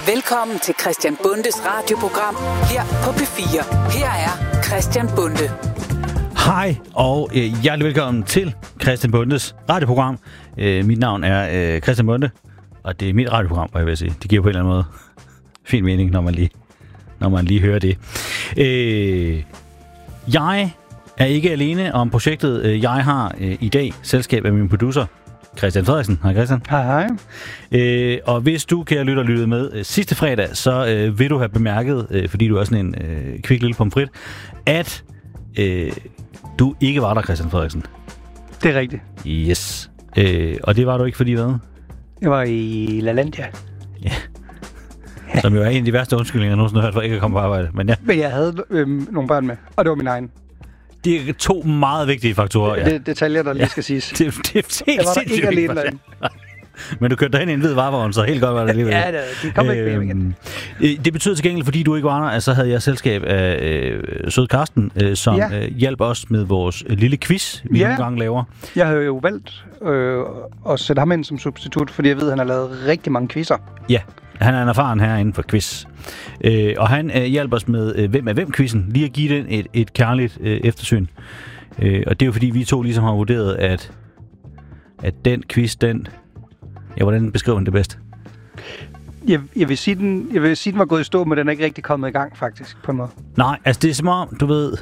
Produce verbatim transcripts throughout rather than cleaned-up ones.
Velkommen til Christian Bundes radioprogram her på P fire. Her er Christian Bunde. Hej og øh, hjertelig velkommen til Christian Bundes radioprogram. Øh, mit navn er øh, Christian Bunde, og det er mit radioprogram, hvad jeg vil sige. Det giver på en eller anden måde fin mening, når man lige, når man lige hører det. Øh, jeg er ikke alene om projektet. Jeg har øh, i dag selskab af min producer, Christian Frederiksen. Hej Christian. Hej hej. Øh, og hvis du, kære lytter, lyttede med øh, sidste fredag, så øh, vil du have bemærket, øh, fordi du er sådan en øh, kvik lille pomfrit, at øh, du ikke var der, Christian Frederiksen. Det er rigtigt. Yes. Øh, og det var du ikke, fordi hvad? Jeg var i LaLandia. Ja. Som jo er en af de værste undskyldninger, jeg nogensinde har hørt for ikke at komme på arbejde. Men, ja. Men jeg havde øhm, nogle børn med, og det var min egen. Det er to meget vigtige faktorer. Ja. Det er detaljer, der lige ja. skal siges. Det, det, det, det er jeg var der ikke alene derinde. Men du kørte derhen i en hvid varevogn, så helt godt var det alligevel. Ja, det, det kom ikke med igen. Det betyder til gengæld, fordi du ikke var der, at så havde jeg selskab af øh, Søde Karsten, øh, som ja. øh, hjalp os med vores øh, lille quiz, vi ja. nogle gange laver. Jeg havde jo valgt øh, at sætte ham ind som substitut, fordi jeg ved, at han har lavet rigtig mange quizzer. Ja, han er en erfaren her inden for quiz. Øh, og han øh, hjalp os med øh, Hvem er hvem-quizzen, lige at give den et, et kærligt øh, eftersyn. Øh, og det er jo fordi, vi to ligesom har vurderet, at, at den quiz, den... Ja, hvordan beskriver den det bedst? Jeg, jeg, vil sige, den, jeg vil sige, den var gået i stå, men den er ikke rigtig kommet i gang, faktisk, på en måde. Nej, altså det er som om, du ved...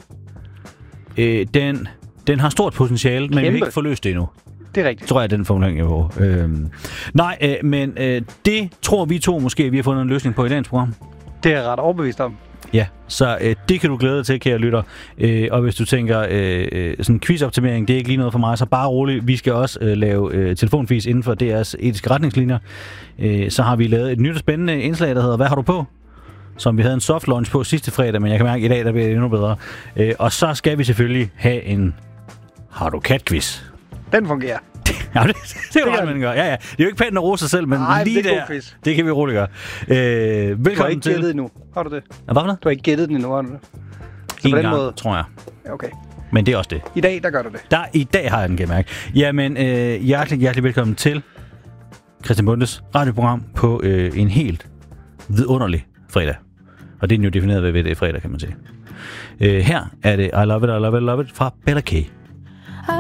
Øh, den, den har stort potentiale, men vi har ikke forløst det endnu. Det er rigtigt. Tror jeg, den formulering er på. Øhm, nej, øh, men øh, det tror vi to måske, vi har fundet en løsning på i dagens program. Det er jeg ret overbevist om. Ja, så øh, det kan du glæde dig til, kære lytter. Øh, og hvis du tænker, øh, sådan en quizoptimering, det er ikke lige noget for mig, så bare roligt. Vi skal også øh, lave øh, telefonfis inden for D R's etiske retningslinjer. Øh, så har vi lavet et nyt og spændende indslag, der hedder Hvad har du på? Som vi havde en soft launch på sidste fredag, men jeg kan mærke, at i dag der bliver det endnu bedre. Øh, og så skal vi selvfølgelig have en Har du kat-quiz? Den fungerer. Ja, det, det, det er jo man gør. Ja, ja. Det er jo ikke pænt at rose sig selv, men Ej, lige det der, det kan vi roligt gøre. Øh, velkommen du har ikke til... gættet endnu. Har du det? Ja, hvad for noget? Du har ikke gættet den endnu, har du det? Så en på den gang, måde... tror jeg. Okay. Men det er også det. I dag, der gør du det. Der, I dag har jeg den, kan jeg mærke. Jamen, øh, hjertelig, hjertelig velkommen til Christian Bundes radioprogram på øh, en helt vidunderlig fredag. Og det er den jo defineret ved, ved det fredag, kan man sige. Øh, her er det I Love It, I Love It, I Love It fra Bella K.